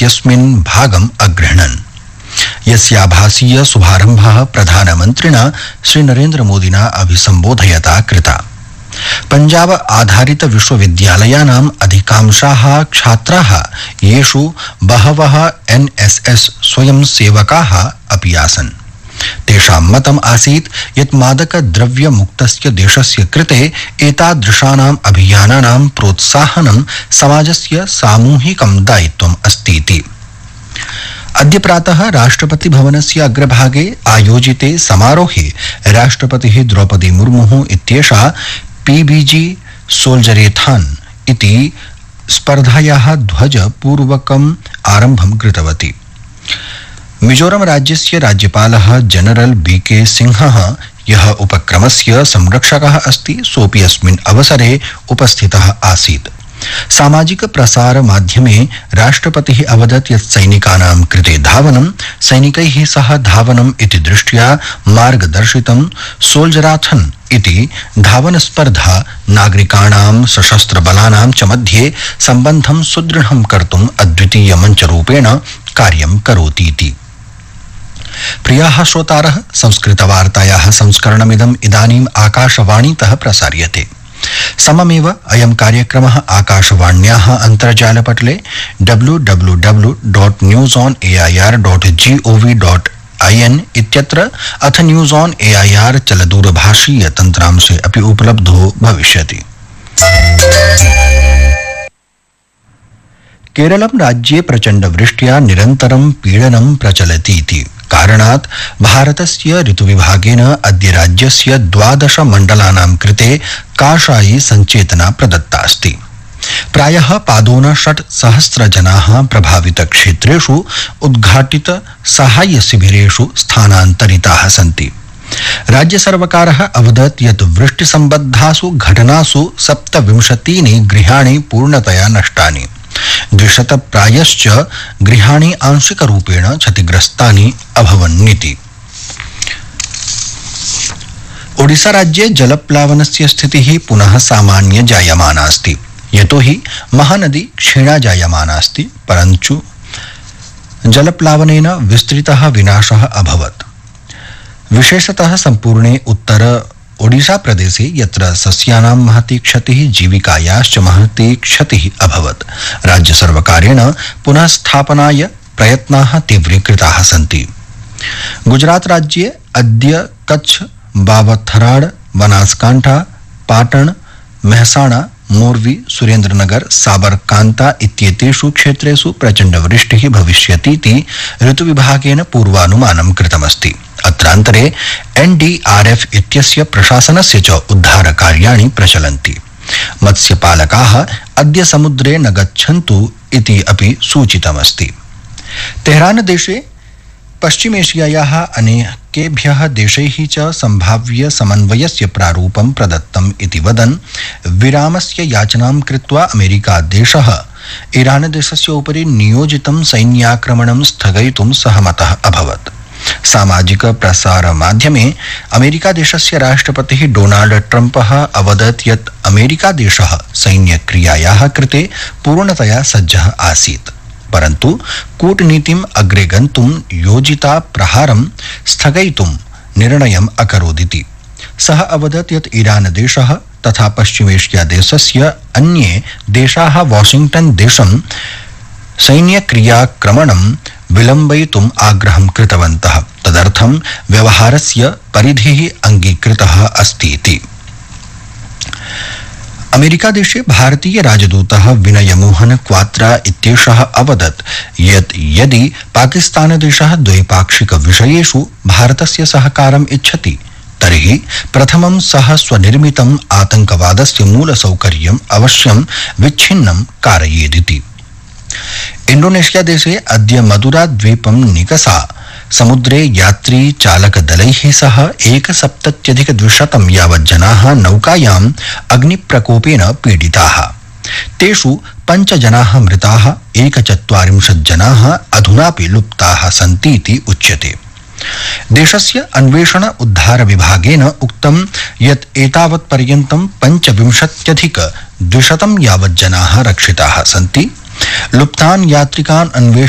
इत्यस्मिन् भागम् अगृह्णन्। यस्याभासीय शुभारम्भः प्रधानमन्त्रिणा श्री नरेन्द्र मोदिना अभिसम्बोधयता कृता। पंजाब आधारित विश्वविद्यालयानाम् अधिकांशाः छात्राः येषु बहवः NSS स्वयंसेवकाः अपि आसन्। तेषां मतम् आसीत् यत् मादकद्रव्य मुक्तस्य देशस्य कृते एतादृशानाम् अभियानानां प्रोत्साहनं समाजस्य सामूहिकं दायित्वम् अस्तीति। अद्य प्रातः राष्ट्रपति भवनस्य अग्रभागे आयोजिते समारोहे राष्ट्रपतिः द्रौपदी मुर्मुः इत्येषा PBG सोल्जरेथान इति स्पर्धायाः ध्वजपूर्वकम् आरम्भं कृतवती। मिजोरम राज्यस्य राज्यपालः जनरल BK सिंहः यः उपक्रमस्य संरक्षकः अस्ति सोऽपि अस्मिन् अवसरे उपस्थितः आसीत्। सामाजिक प्रसार माध्यमे राष्ट्रपतिः अवदत् यत् सैनिकानां कृते धावनं सैनिकैः सह धावनम् इति दृष्ट्या मार्गदर्शितं सोल्जराथन इति धावन स्पर्धा नागरिकाणां सशस्त्र बलानां च मध्ये सम्बन्धं सुदृढं कर्तुम् अद्वितीय मञ्चरूपेण कार्यं करोतीति। प्रियाः श्रोतारः, संस्कृतवार्तायाः संस्करणमिदम् इदानीम् आकाशवाणीतः प्रसार्यते। सममेव अयं कार्यक्रमः आकाशवाण्याः अन्तर्जालपटले www.newsonair.gov.in इत्यत्र अथ न्यूज़ ऑन एआईआर चलदूरभाषीय तन्त्रांशे अपि उपलब्धो भविष्यति। केरलं राज्ये प्रचण्डवृष्ट्या निरन्तरं पीडनं प्रचलतीति कारणात् भारतस्य ऋतुविभागेन अद्य राज्यस्य 12 मण्डलानां कृते काषायी सञ्चेतना प्रदत्ता अस्ति। प्रायः पादोन 6,000 जनाः प्रभावित क्षेत्रेषु उद्घाटित साहाय्य शिबिरेषु स्थानान्तरिताः सन्ति। राज्य सर्वकारः अवदत् यत् वृष्टिसम्बद्धासु घटनासु 27 गृहाणि पूर्णतया नष्टानि। 200 प्रायश्च गृहाणि आंशिकरूपेण क्षतिग्रस्तानि अभवन्निति। ओडिशा राज्ये जलप्लावनस्य स्थितिः पुनः सामान्य जायमाना अस्ति। यतोहि महानदी क्षीणा जायमाना अस्ति, परन्तु जलप्लावनेन विस्तृतः विनाशः अभवत्। विशेषतः सम्पूर्णे उत्तर ओडिशा प्रदेशे यत्र सस्यानां महती क्षतिः जीविकायाश्च महती क्षतिः अभवत्। राज्य सर्वकारेण पुनः स्थापनाय प्रयत्नाः तीव्रीकृताः सन्ति। गुजरात राज्ये अद्य कच्छ, बावथराड, बनासकांठा, पाटण, मेहसाणा, मोरवी, सुरेन्द्रनगर, साबरकांता इत्येतेषु क्षेत्रेषु प्रचण्डवृष्टिः भविष्यतीति ऋतुविभागेन पूर्वानुमानं कृतमस्ति। अत्रान्तरे NDRF इत्यस्य प्रशासनस्य च उद्धारकार्याणि प्रचलन्ति। मत्स्यपालकाः अद्य समुद्रे न गच्छन्तु इति अपि सूचितमस्ति। तेहरान देशे पश्चिमेशियायाः अनेकेभ्यः देशैः च सम्भाव्य समन्वयस्य प्रारूपं प्रदत्तम् इति वदन् विरामस्य याचनां कृत्वा अमेरिका देशः ईरान देशस्य उपरि नियोजितं सैन्याक्रमणं स्थगयितुं सहमतः अभवत्। सामाजिक प्रसार माध्यमे अमेरिका देशस्य राष्ट्रपतिः डोनाल्ड ट्रम्पः अवदत् यत् अमेरिका देशः सैन्यक्रियायाः कृते पूर्णतया सज्जः आसीत्, परन्तु कूटनीतिम् अग्रे गन्तुं योजिता प्रहारं स्थगयितुं निर्णयम् अकरोदिति। सः अवदत् यत् ईरान देशः तथा पश्चिमेशिया देशस्य अन्ये देशाः वाशिंग्टन देशं सैन्यक्रियाक्रमणं विलम्बयितुम् आग्रहं कृतवन्तः। तदर्थं व्यवहारस्य परिधिः अङ्गीकृतः अस्तीति। अमेरिका देशे भारतीय राजदूतः विनय मोहन क्वात्रा इत्येषः अवदत् यत् यदि पाकिस्तान देशः द्वैपाक्षिक विषयेषु भारतस्य सहकारम् इच्छति तर्हि प्रथमं सः स्वनिर्मितम् आतंकवादस्य मूलसौकर्यम् अवश्यं विच्छिन्नं कारयेदिति। इंडोनेशिया देशे अद्य मदुरा द्वीपं निकषा समुद्रे यात्री चालक दलैः सह 1,70,200 यावत् जनाः नौकायाम् अग्निप्रकोपेन पीडिताः। तेषु 5 जनाः मृताः, 41 जनाः अधुनापि लुप्ताः सन्तीति उच्यते। देशस्य अन्वेषण उद्धार विभागेन उक्तं यत् एतावत् पर्यन्तं 25,200 यावत् जनाः रक्षिताः सन्ति। लुप्तान् यात्रिकान् अन्वेषण